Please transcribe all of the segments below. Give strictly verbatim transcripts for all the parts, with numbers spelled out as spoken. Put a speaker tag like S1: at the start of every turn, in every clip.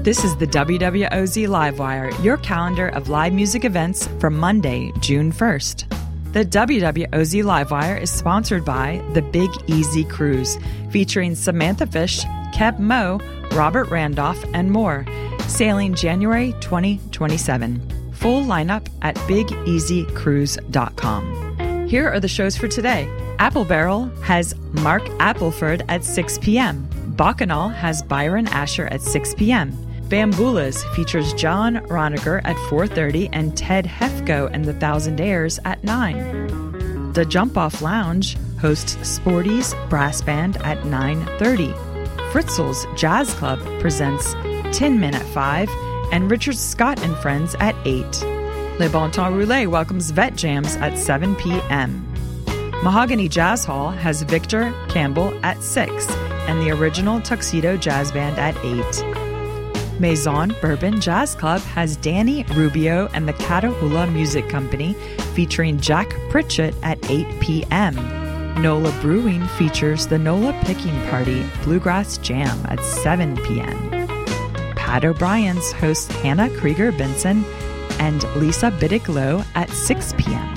S1: This is the W W O Z Livewire, your calendar of live music events for Monday, June first. The W W O Z Livewire is sponsored by the Big Easy Cruise, featuring Samantha Fish, Keb Mo, Robert Randolph, and more, sailing January twenty twenty-seven. Full lineup at big easy cruise dot com. Here are the shows for today. Apple Barrel has Mark Appleford at six p.m. Bacchanal has Byron Asher at six p.m. Bamboolas features John Roniger at four thirty and Ted Hefko and the Thousandaires at nine. The Jump Off Lounge hosts Sporty's Brass Band at nine thirty. Fritzl's Jazz Club presents Tin Men at five and Richard Scott and Friends at eight. Le Bon Temps Roulette welcomes Vet Jams at seven p.m. Mahogany Jazz Hall has Victor Campbell at six and the Original Tuxedo Jazz Band at eight. Maison Bourbon Jazz Club has Danny Rubio and the Catahoula Music Company featuring Jack Pritchett at eight p.m. NOLA Brewing features the NOLA Picking Party Bluegrass Jam at seven p.m. Pat O'Brien's hosts Hannah Krieger Benson and Lisa Biddick-Lowe at six p.m.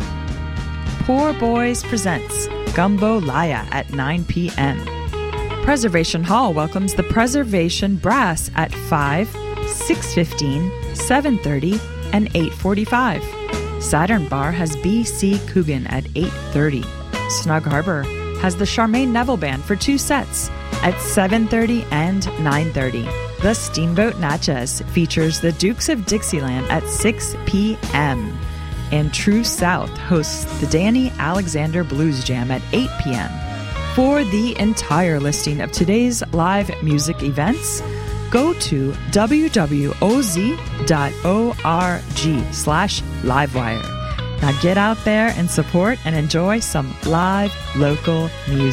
S1: Poor Boys presents Gumbo Laya at nine p.m. Preservation Hall welcomes the Preservation Brass at five, six fifteen, seven thirty, and eight forty-five. Saturn Bar has B C Coogan at eight thirty. Snug Harbor has the Charmaine Neville Band for two sets at seven thirty and nine thirty. The Steamboat Natchez features the Dukes of Dixieland at six p.m. And True South hosts the Danny Alexander Blues Jam at eight p.m. For the entire listing of today's live music events, go to w w o z dot org slash livewire. Now get out there and support and enjoy some live local music.